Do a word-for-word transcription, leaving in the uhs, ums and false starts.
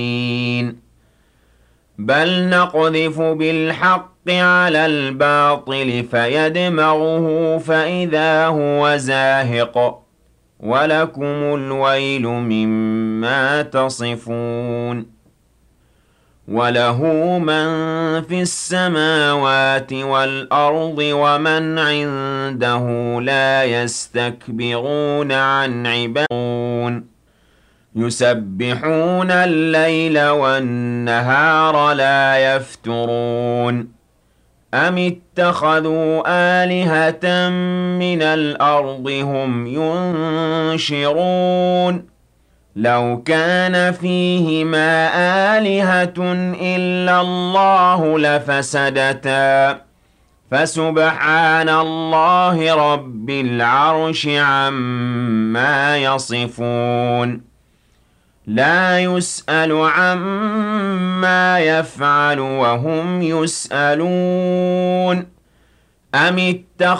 بل نقذف بالحق على الباطل فيدمغه فإذا هو زاهق ولكم الويل مما تصفون وله من في السماوات والأرض ومن عنده لا يستكبرون عن عبادته يسبحون الليل والنهار لا يفترون أم اتخذوا آلهة من الأرض هم ينشرون لو كان فيهما آلهة إلا الله لفسدتا فسبحان الله رب العرش عما يصفون لا يسأل عما يفعل وهم يسألون أم اتخذوا